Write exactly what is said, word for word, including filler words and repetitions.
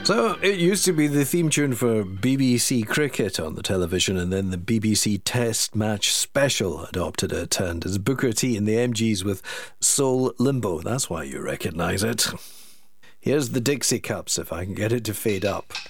So, it used to be the theme tune for B B C Cricket on the television, and then the B B C Test Match Special adopted it, and it's Booker T and the M Gs with Soul Limbo. That's why you recognise it. Here's the Dixie Cups, if I can get it to fade up.